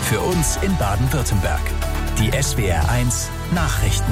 Für uns in Baden-Württemberg. Die SWR1 Nachrichten.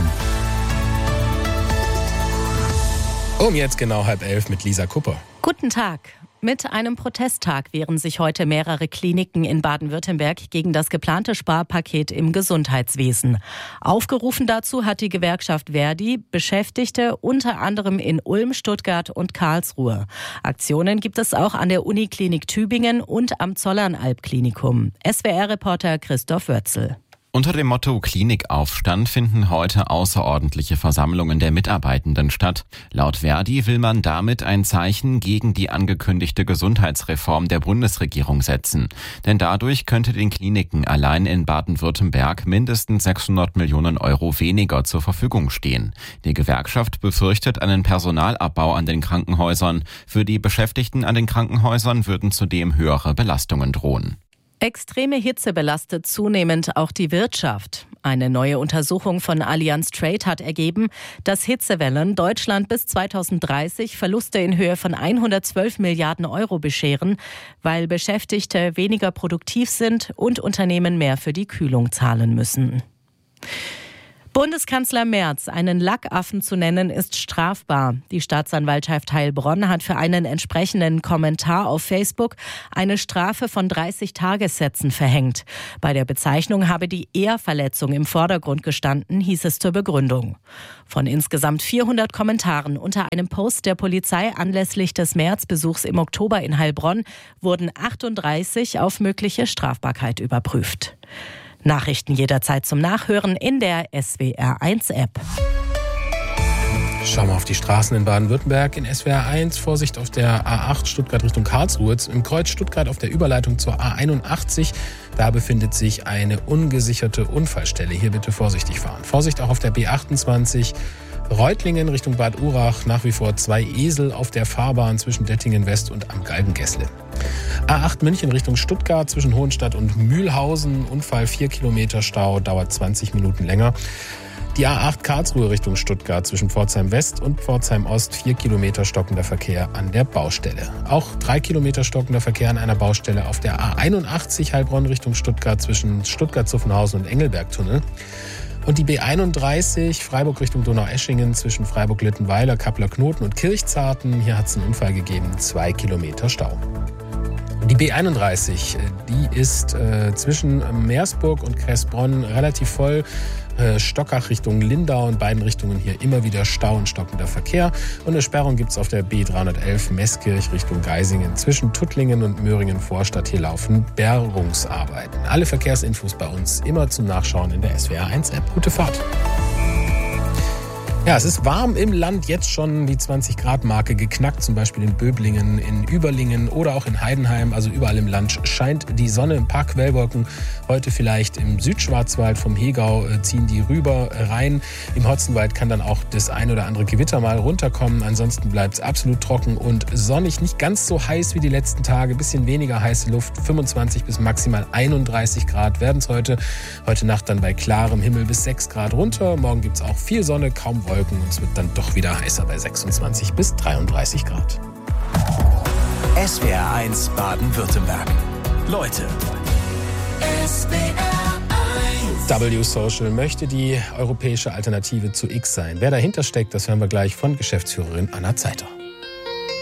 Jetzt genau 10:30 mit Lisa Kupper. Guten Tag. Mit einem Protesttag wehren sich heute mehrere Kliniken in Baden-Württemberg gegen das geplante Sparpaket im Gesundheitswesen. Aufgerufen dazu hat die Gewerkschaft Verdi Beschäftigte unter anderem in Ulm, Stuttgart und Karlsruhe. Aktionen gibt es auch an der Uniklinik Tübingen und am Zollernalb-Klinikum. SWR-Reporter Christoph Wörzel. Unter dem Motto Klinikaufstand finden heute außerordentliche Versammlungen der Mitarbeitenden statt. Laut Verdi will man damit ein Zeichen gegen die angekündigte Gesundheitsreform der Bundesregierung setzen. Denn dadurch könnte den Kliniken allein in Baden-Württemberg mindestens 600 Millionen Euro weniger zur Verfügung stehen. Die Gewerkschaft befürchtet einen Personalabbau an den Krankenhäusern. Für die Beschäftigten an den Krankenhäusern würden zudem höhere Belastungen drohen. Extreme Hitze belastet zunehmend auch die Wirtschaft. Eine neue Untersuchung von Allianz Trade hat ergeben, dass Hitzewellen Deutschland bis 2030 Verluste in Höhe von 112 Milliarden Euro bescheren, weil Beschäftigte weniger produktiv sind und Unternehmen mehr für die Kühlung zahlen müssen. Bundeskanzler Merz einen Lackaffen zu nennen, ist strafbar. Die Staatsanwaltschaft Heilbronn hat für einen entsprechenden Kommentar auf Facebook eine Strafe von 30 Tagessätzen verhängt. Bei der Bezeichnung habe die Ehrverletzung im Vordergrund gestanden, hieß es zur Begründung. Von insgesamt 400 Kommentaren unter einem Post der Polizei anlässlich des Merz-Besuchs im Oktober in Heilbronn wurden 38 auf mögliche Strafbarkeit überprüft. Nachrichten jederzeit zum Nachhören in der SWR1-App. Schauen wir auf die Straßen in Baden-Württemberg. In SWR1 Vorsicht auf der A8 Stuttgart Richtung Karlsruhe. Im Kreuz Stuttgart auf der Überleitung zur A81. Da befindet sich eine ungesicherte Unfallstelle. Hier bitte vorsichtig fahren. Vorsicht auch auf der B28 Reutlingen Richtung Bad Urach. Nach wie vor 2 Esel auf der Fahrbahn zwischen Dettingen West und am Galgengässle. A8 München Richtung Stuttgart zwischen Hohenstadt und Mühlhausen. Unfall 4 Kilometer Stau, dauert 20 Minuten länger. Die A8 Karlsruhe Richtung Stuttgart zwischen Pforzheim West und Pforzheim Ost 4 Kilometer stockender Verkehr an der Baustelle. Auch 3 Kilometer stockender Verkehr an einer Baustelle auf der A81 Heilbronn Richtung Stuttgart zwischen Stuttgart-Zuffenhausen und Engelbergtunnel. Und die B31 Freiburg Richtung Donaueschingen zwischen Freiburg-Littenweiler, Kappler-Knoten und Kirchzarten. Hier hat es einen Unfall gegeben, 2 Kilometer Stau. Die B31, die ist zwischen Meersburg und Kressbronn relativ voll. Stockach Richtung Lindau, in beiden Richtungen hier immer wieder Stau und stockender Verkehr. Und eine Sperrung gibt es auf der B311 Meßkirch Richtung Geisingen. Zwischen Tuttlingen und Möhringen Vorstadt. Hier laufen Bergungsarbeiten. Alle Verkehrsinfos bei uns immer zum Nachschauen in der SWR1-App. Gute Fahrt! Ja, es ist warm im Land, jetzt schon die 20-Grad-Marke geknackt, zum Beispiel in Böblingen, in Überlingen oder auch in Heidenheim. Also überall im Land scheint die Sonne, ein paar Quellwolken. Heute vielleicht im Südschwarzwald vom Hegau ziehen die rüber rein. Im Hotzenwald kann dann auch das ein oder andere Gewitter mal runterkommen. Ansonsten bleibt es absolut trocken und sonnig, nicht ganz so heiß wie die letzten Tage. Bisschen weniger heiße Luft, 25 bis maximal 31 Grad werden es heute. Heute Nacht dann bei klarem Himmel bis 6 Grad runter. Morgen gibt es auch viel Sonne, kaum Wolken. Und es wird dann doch wieder heißer bei 26 bis 33 Grad. SWR1 Baden-Württemberg. Leute. SWR1. W-Social möchte die europäische Alternative zu X sein. Wer dahinter steckt, das hören wir gleich von Geschäftsführerin Anna Zeiter.